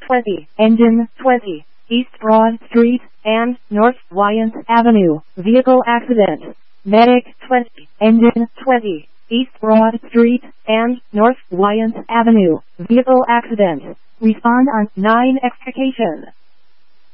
20, Engine 20, East Broad Street and North Wyant Avenue, vehicle accident. Medic 20, Engine 20, East Broad Street and North Wyant Avenue, vehicle accident. Respond on 9 extrication.